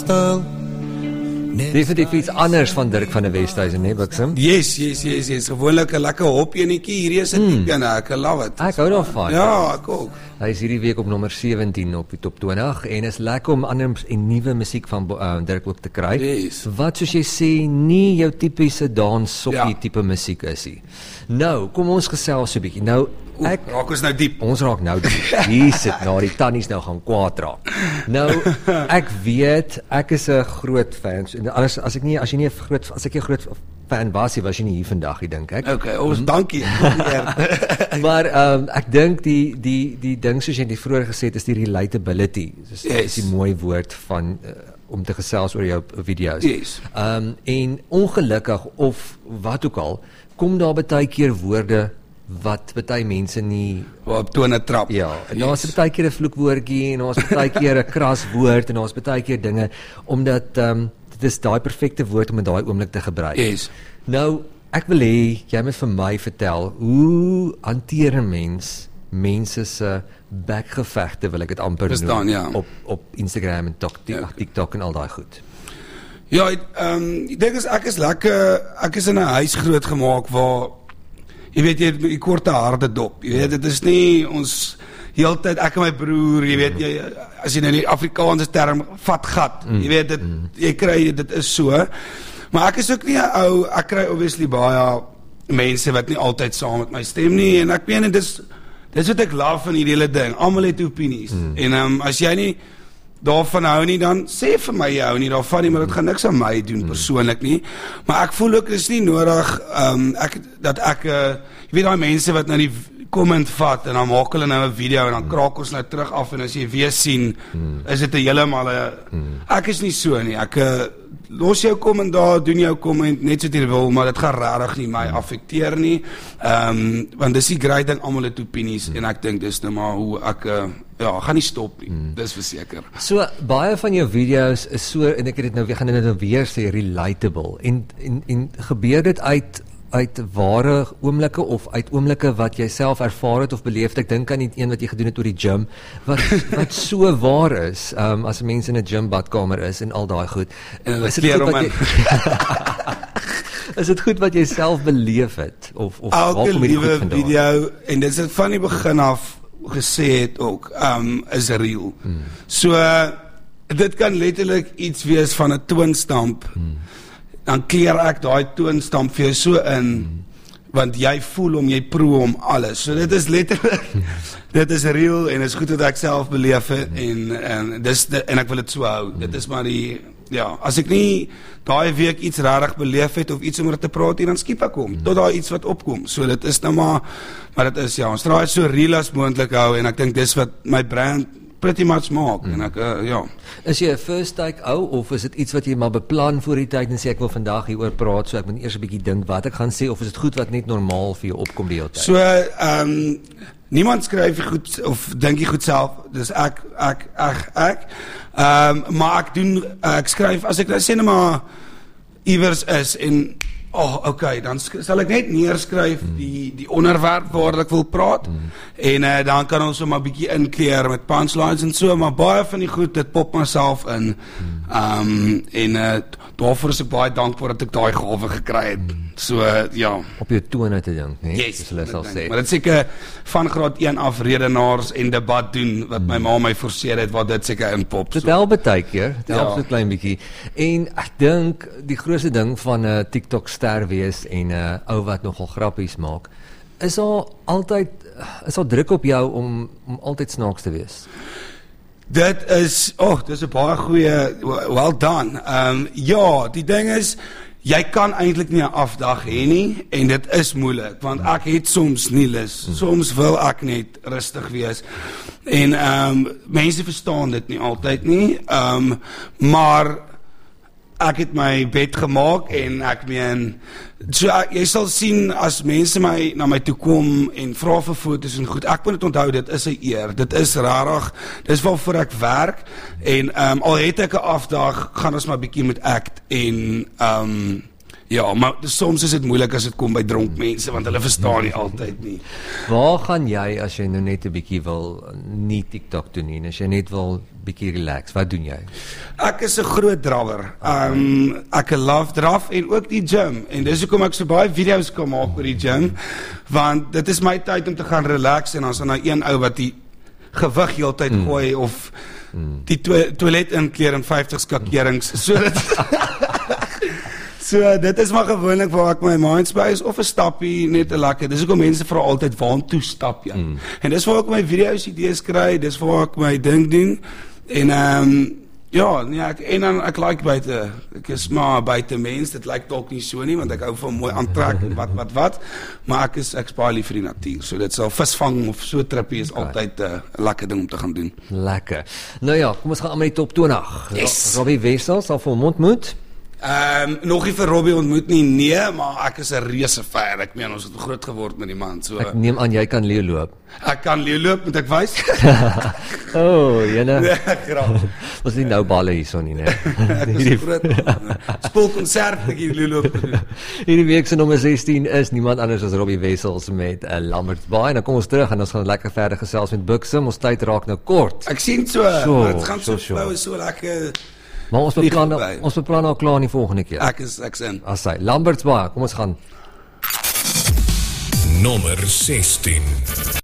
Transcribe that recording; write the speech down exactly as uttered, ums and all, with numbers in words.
Definitief iets anders van Dirk van der Westhuizen, nee, Buxum? Yes, yes, yes, yes. Gewoonlik 'n lekker hop enetjie, hierdie is 'n mm. tipe, ek love it. Ek hou daarvan. Ja, ek ook. Hy is hierdie week op nommer sewentien op die top twintig en is lekker om ander en nuwe musiek van uh, Dirk ook te kry. Yes. Wat soos jy sê, nie jou tipiese danssokkie Ja. tipe musiek is nie. Nou, kom ons gesels so 'n bietjie. Nou, Oeh, ek raak ons nou diep. Ons raak nou diep. Hier sit nou die tannies nou gaan kwaad raak. Nou, ek weet, ek is 'n groot fan. So, anders as ek nie as jy nie 'n groot as ek 'n groot fan was, was jy nie hier vandag, dink ek. Okay, ons Hmm. dankie. Maar um, ek dink die die die ding soos jy dit vroeër gesê het is die relatability. Dis Yes. is die mooi woord van uh, om te gesels oor jou video's. Yes. Um en ongelukkig of wat ook al, kom daar baie keer woorde wat baie mense nie Op tone trap. ja, en daar is baie keer 'n vloekwoordjie en daar is baie keer 'n kras woord en daar is baie keer dinge omdat um, dit is daai perfekte woord om in daai oomblik te gebruik. Yes. Nou, ek wil hê jy moet vir my vertel hoe hanteer 'n mens mense se bekgevegte, wil ek dit amper Verstaan, noem, ja. op op Instagram en TikTok, Ja. TikTok en al daai goed. Ja, ehm um, ek dink is ek is lekker ek is in 'n huis groot gemaak waar jy weet jy het die korte harde dop. Jy weet dit is nie ons heeltyd ek en my broer, jy weet jy as jy nou die Afrikaanse term vat gat. Jy weet dit jy kry dit is so. Maar ek is ook nie 'n ou ek kry obviously baie mense wat nie altyd saam met my stem nie en ek meen dit is dis wat ek love van hierdie hele ding. Almal het opinies. Mm. En ehm um, as jy nie daarvan hou nie, dan sê vir my jy hou nie daarvan nie, maar dit gaan niks aan my doen persoonlik nie. Maar ek voel ook dis nie nodig ehm um, ek dat ek uh, jy weet daai mense wat nou die comment vat en dan maak hulle nou 'n video en dan kraak ons nou terug af en as jy weer sien, is dit 'n heeltemal 'n ek is nie so nie. Ek uh, los jou comment daar, doen jou comment net soos jy wil, maar dit gaan regtig nie my affekteer nie. Ehm um, want dis die great ding, almal het opinies en ek dink dis nou maar hoe ek uh, ja, gaan nie stop nie. Hmm. Dis verseker. So baie van jou video's is so en ek het dit nou weer gaan dit nou weer sê relatable en en en gebeur dit uit uit ware oomblikke of uit oomblikke wat jy self ervaar het of beleef het. Ek dink aan die een wat jy gedoen het oor die gym wat wat so waar is um, as mense in 'n gym badkamer is en al daai goed. En Is dit goed wat jy Is dit goed wat jy self beleef het of of elke waar kom dit goed liewe vandaan? video en dit is van die begin af gesê het ook um, is real. Hmm. So uh, dit kan letterlik iets wees van 'n toonstamp. Hmm. Dan kleer ek daai toonstamp vir jou so in hmm. want jy voel om jy proe om alles. So dit is letterlik dit is real en is goed wat ek self beleef het en en dis en ek wil dit so hou. Dit is maar die ja, as ek nie daai week iets regtig beleef het of iets om oor te praat hier dan skiep ek hom tot daar iets wat opkom. So dit is nou maar maar dit is ja, ons draai so real as moontlik hou en ek dink dis wat my brand pretty much maak mm. en ek uh, ja. Is jy 'n first take ou of is dit iets wat jy maar beplan voor die tyd en sê ek wil vandag hieroor praat so ek moet eers 'n bietjie dink wat ek gaan sê of is dit goed wat net normaal vir jou opkom die hele tyd? So ehm um, niemand skryf goed of dink jy goed self. Dis ek ek ek ek ehm um, maar ek doen ek skryf as ek nou sê net maar iewers is en oh, okay, dan sal ek net neerskryf mm. die die onderwerp waar ek wil praat mm. en uh, dan kan ons sommer 'n bietjie inkleer met punchlines en so, maar baie van die goed dit pop myself in. Ehm mm. um, en uh, daarvoor is ek baie dankbaar dat ek daai gawe gekry het. Mm. So uh, ja, op jou tone te dink, né? Yes, Soos hulle sal sê. maar dit seker van graad een af redenaars en debat doen wat mm. my ma my forceer het wat dit seker inpop. Dit help baie keer, dit help Ja. so 'n klein bietjie. En ek dink die grootste ding van 'n uh, TikTok ster wees en 'n uh, ou wat nogal grappies maak, is daar altyd is daar druk op jou om om altyd snaaks te wees. Dit is, oh, dit is 'n baie goeie, well done. Ehm um, ja, die ding is jy kan eintlik nie 'n afdag hê nie en dit is moeilik want ek het soms nie lus. Soms wil ek net rustig wees. En ehm um, mense verstaan dit nie altyd nie. Ehm um, maar ek het my bed gemaak en ek meen so ek, jy sal sien as mense my na my toe kom en vra vir foto's en goed, ek moet dit onthou, dit is 'n eer, dit is rarig, dis waarvoor ek werk en um, al het ek 'n afdag, gaan ons maar bietjie met act en um, ja, maar soms is dit moeilik as dit kom by dronk mense want hulle verstaan nie altyd nie. Waar gaan jy as jy nou net 'n bietjie wil nie TikTok doen nie, as jy net wil bietjie relax? Wat doen jy? Ek is 'n groot drawer. Um ek love draf en ook die gym. En dis hoekom ek so baie video's kan maak oor die gym, want dit is my tyd om te gaan relax en dan is daar nou een ou wat die gewig heeltyd mm. gooi of mm. die to toilet inkleer in vyftig skakerings. So dit So dit is maar gewoonlik waar ek my mind space of 'n stappie net 'n lekker. Dis hoekom mense vra altyd waartoe stap jy. Mm. En dis waar ek my video's idees kry, dis waar ek my ding doen. En ehm um, ja, nee, ek en dan ek like buite. Ek is maar buite mens. Dit lyk dalk nie so nie want ek hou van mooi aantrek en wat wat wat. Maar ek is ek spaar lief vir die natuur. So dit sal visvang of so trippie is okay. altyd 'n uh, lekker ding om te gaan doen. Lekker. Nou ja, kom ons gaan aan met die top twintig. Yes. Robbie Wessels sal vir hom ontmoet. Ehm um, nog nie vir Robbie ontmoet nie, nee, maar ek is 'n reuse fan. Ek meen ons het groot geword met die man. So ek neem aan jy kan leeu loop. Ek kan leeu loop, moet ek wys? oh, jene. Nee, graag. Ons nie nou balle hierson nie, nee. Hierdie groot spoelkonsert ek hier leeu loop. Hierdie week se nommer sestien is niemand anders as Robbie Wessels met 'n uh, Lamberts Bay. En dan kom ons terug en ons gaan lekker verder gesels met Buxum. Ons tyd raak nou kort. Ek sien so, so maar dit gaan so so, so, so lekker. Maar ons beplan ons beplan al klaar in die volgende keer. Ek is ek sien. As hy Lamberts Bay, kom ons gaan. Nommer sestien.